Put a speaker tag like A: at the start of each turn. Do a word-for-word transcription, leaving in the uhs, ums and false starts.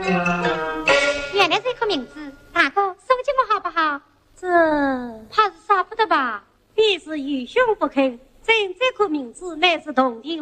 A: 原来这颗名字，大哥收起我好不好？
B: 这
A: 怕是少不得吧？
B: 必是愚兄不肯，真这颗名字乃是同庭